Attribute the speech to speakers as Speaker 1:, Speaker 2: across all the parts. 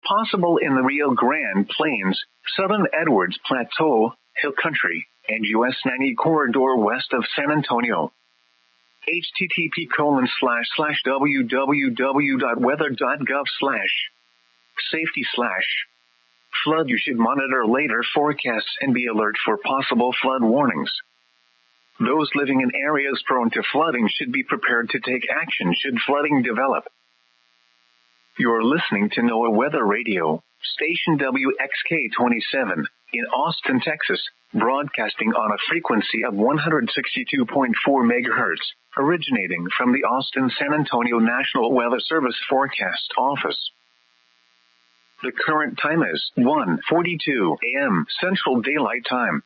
Speaker 1: possible in the Rio Grande Plains, Southern Edwards Plateau, Hill Country, and US 90 corridor west of San Antonio. http://www.weather.gov/safety/ flood. You should monitor later forecasts and be alert for possible flood warnings. Those living in areas prone to flooding should be prepared to take action should flooding develop. You're listening to NOAA Weather Radio, station WXK-27, in Austin, Texas, broadcasting on a frequency of 162.4 MHz, originating from the Austin-San Antonio National Weather Service Forecast Office. The current time is 1:42 a.m. Central Daylight Time.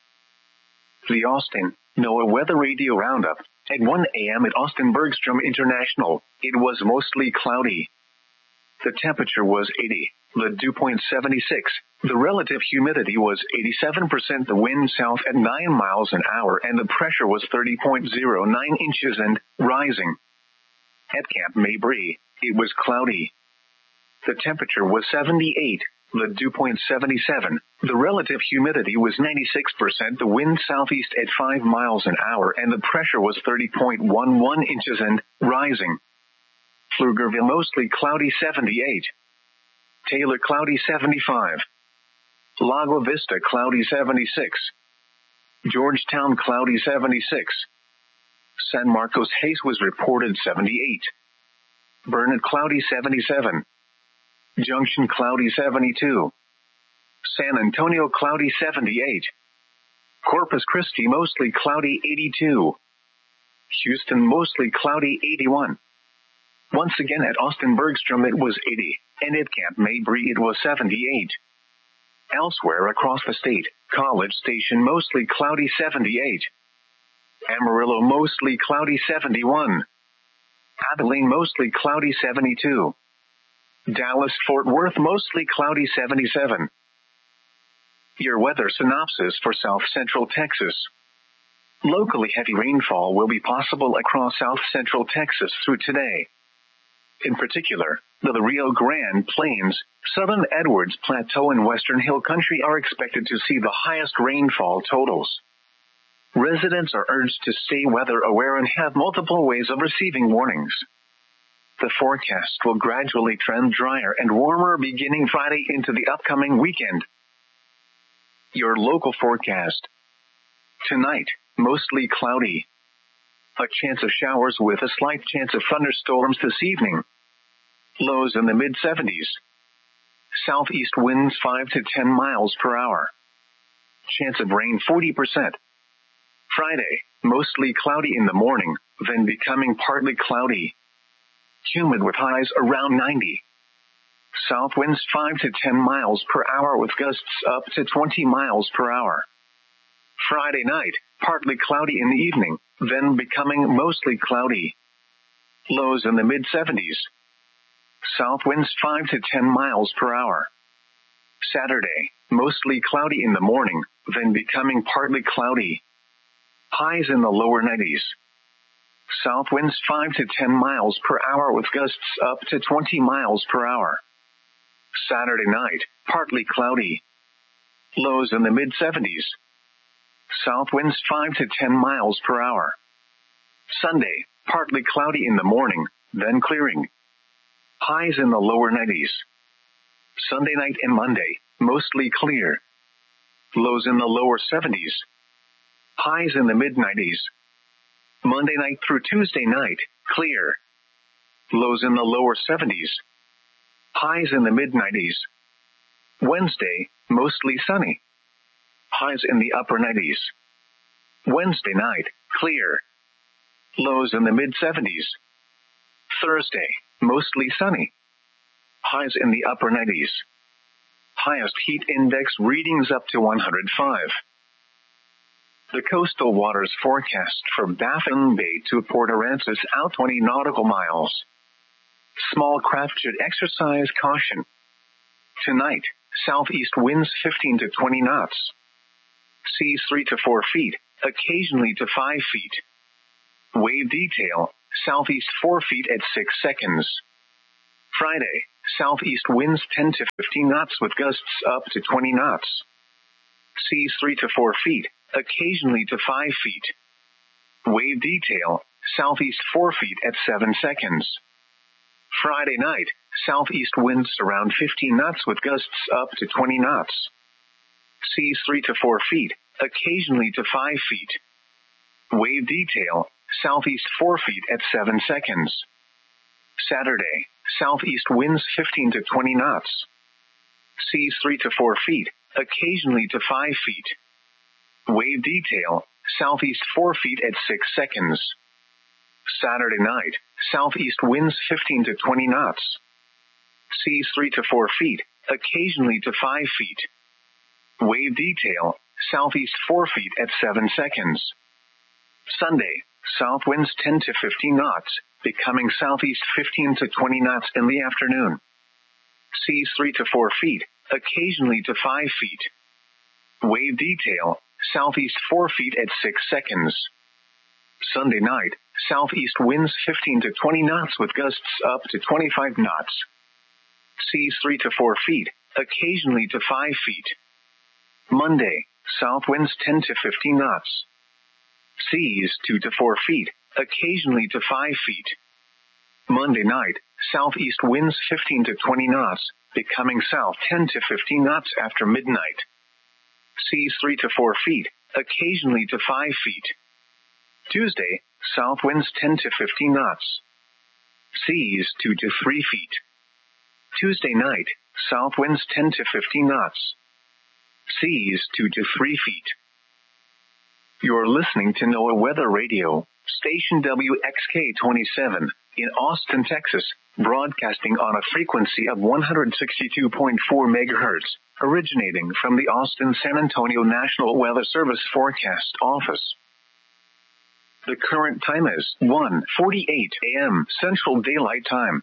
Speaker 1: The Austin NOAA Weather Radio Roundup. At 1 a.m. at Austin Bergstrom International, it was mostly cloudy. The temperature was 80, the dew point 76, the relative humidity was 87%, the wind south at 9 miles an hour, and the pressure was 30.09 inches and rising. At Camp Mabry, it was cloudy. The temperature was 78, the dew point 77, the relative humidity was 96%, the wind southeast at 5 miles an hour, and the pressure was 30.11 inches and rising. Pflugerville mostly cloudy 78. Taylor cloudy 75. Lago Vista cloudy 76. Georgetown cloudy 76. San Marcos haze was reported 78. Burnett cloudy 77. Junction cloudy 72. San Antonio cloudy 78. Corpus Christi mostly cloudy 82. Houston mostly cloudy 81. Once again at Austin Bergstrom it was 80, and at Camp Mabry it was 78. Elsewhere across the state, College Station mostly cloudy 78. Amarillo mostly cloudy 71. Abilene mostly cloudy 72. Dallas-Fort Worth mostly cloudy 77. Your weather synopsis for South Central Texas. Locally heavy rainfall will be possible across South Central Texas through today. In particular, the Rio Grande Plains, Southern Edwards Plateau, and Western Hill Country are expected to see the highest rainfall totals. Residents are urged to stay weather aware and have multiple ways of receiving warnings. The forecast will gradually trend drier and warmer beginning Friday into the upcoming weekend. Your local forecast. Tonight, mostly cloudy. A chance of showers with a slight chance of thunderstorms this evening. Lows in the mid-70s. Southeast winds 5 to 10 miles per hour. Chance of rain 40%. Friday, mostly cloudy in the morning, then becoming partly cloudy. Humid with highs around 90. South winds 5 to 10 miles per hour with gusts up to 20 miles per hour. Friday night, partly cloudy in the evening, then becoming mostly cloudy. Lows in the mid-70s. South winds 5 to 10 miles per hour. Saturday, mostly cloudy in the morning, then becoming partly cloudy. Highs in the lower 90s. South winds 5 to 10 miles per hour with gusts up to 20 miles per hour. Saturday night, partly cloudy. Lows in the mid-70s. South winds 5 to 10 miles per hour. Sunday, partly cloudy in the morning, then clearing. Highs in the lower 90s. Sunday night and Monday, mostly clear. Lows in the lower 70s. Highs in the mid-90s. Monday night through Tuesday night, clear. Lows in the lower 70s. Highs in the mid-90s. Wednesday, mostly sunny. Highs in the upper 90s. Wednesday night, clear. Lows in the mid-70s. Thursday, mostly sunny. Highs in the upper 90s. Highest heat index readings up to 105. The coastal waters forecast from Baffin Bay to Port Aransas out 20 nautical miles. Small craft should exercise caution. Tonight, southeast winds 15 to 20 knots. Seas 3 to 4 feet, occasionally to 5 feet. Wave detail, southeast 4 feet at 6 seconds. Friday, southeast winds 10 to 15 knots with gusts up to 20 knots. Seas 3 to 4 feet, occasionally to 5 feet. Wave detail, southeast 4 feet at 7 seconds. Friday night, southeast winds around 15 knots with gusts up to 20 knots. Seas 3 to 4 feet, occasionally to 5 feet. Wave detail, southeast 4 feet at 7 seconds. Saturday, southeast winds 15 to 20 knots. Seas 3 to 4 feet, occasionally to 5 feet. Wave detail, southeast 4 feet at 6 seconds. Saturday night, southeast winds 15 to 20 knots. Seas 3 to 4 feet, occasionally to 5 feet. Wave detail, southeast 4 feet at 7 seconds. Sunday, south winds 10 to 15 knots, becoming southeast 15 to 20 knots in the afternoon. Seas 3 to 4 feet, occasionally to 5 feet. Wave detail, southeast 4 feet at 6 seconds. Sunday night, southeast winds 15 to 20 knots with gusts up to 25 knots. Seas 3 to 4 feet, occasionally to 5 feet. Monday, south winds 10 to 15 knots. Seas 2 to 4 feet, occasionally to 5 feet. Monday night, southeast winds 15 to 20 knots, becoming south 10 to 15 knots after midnight. Seas 3 to 4 feet, occasionally to 5 feet. Tuesday, south winds 10 to 15 knots. Seas 2 to 3 feet. Tuesday night, south winds 10 to 15 knots. Seas 2 to 3 feet. You're listening to NOAA Weather Radio, station WXK-27, in Austin, Texas, broadcasting on a frequency of 162.4 megahertz, originating from the Austin-San Antonio National Weather Service Forecast Office. The current time is 1:48 a.m. Central Daylight Time.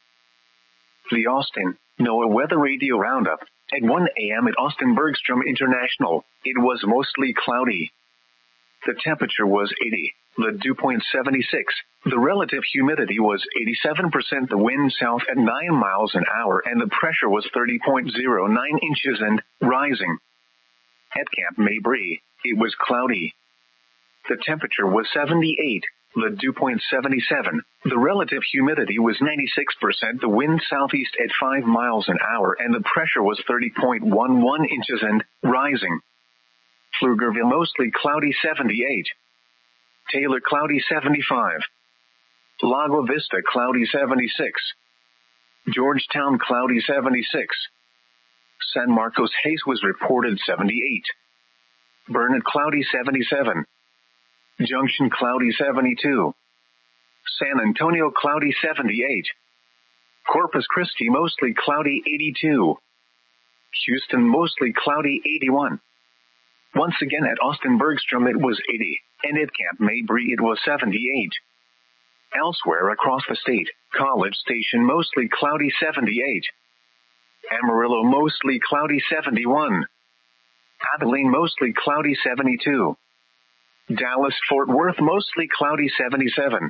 Speaker 1: The Austin NOAA Weather Radio Roundup. At 1 a.m. at Austin Bergstrom International, it was mostly cloudy. The temperature was 80, the dew point 76, the relative humidity was 87%, the wind south at 9 miles an hour, and the pressure was 30.09 inches and rising. At Camp Mabry, it was cloudy. The temperature was 78, the dew point 77, the relative humidity was 96%, the wind southeast at 5 miles an hour, and the pressure was 30.11 inches and rising. Pflugerville mostly cloudy 78. Taylor cloudy 75. Lago Vista cloudy 76. Georgetown cloudy 76. San Marcos Hayes was reported 78. Burnett cloudy 77. Junction cloudy 72. San Antonio cloudy 78. Corpus Christi mostly cloudy 82. Houston mostly cloudy 81. Once again at Austin Bergstrom it was 80, and at Camp Mabry it was 78. Elsewhere across the state, College Station mostly cloudy 78. Amarillo mostly cloudy 71. Abilene mostly cloudy 72. Dallas-Fort Worth mostly cloudy 77.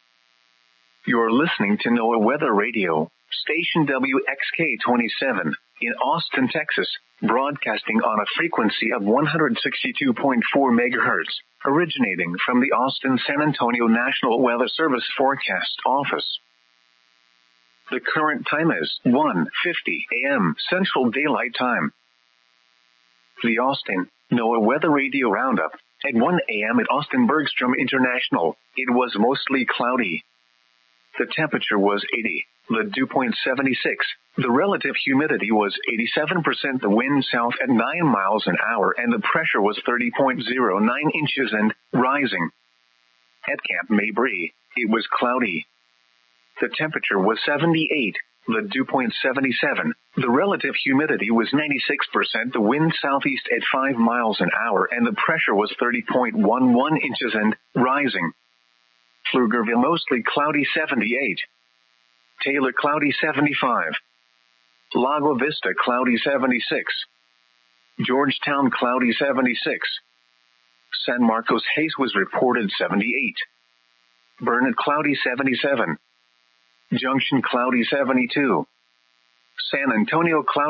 Speaker 1: You're listening to NOAA Weather Radio, station WXK-27, in Austin, Texas, broadcasting on a frequency of 162.4 megahertz, originating from the Austin-San Antonio National Weather Service Forecast Office. The current time is 1:50 a.m. Central Daylight Time. The Austin NOAA Weather Radio Roundup. At 1 a.m. at Austin Bergstrom International, it was mostly cloudy. The temperature was 80, the dew point 76, the relative humidity was 87%, the wind south at 9 miles an hour, and the pressure was 30.09 inches and rising. At Camp Mabry, it was cloudy. The temperature was 78, the dew point 77, the relative humidity was 96%, the wind southeast at 5 miles an hour, and the pressure was 30.11 inches and rising. Pflugerville mostly cloudy 78. Taylor cloudy 75. Lago Vista cloudy 76. Georgetown cloudy 76. San Marcos Hayes was reported 78. Burnett cloudy 77. Junction cloudy 72. San Antonio cloudy.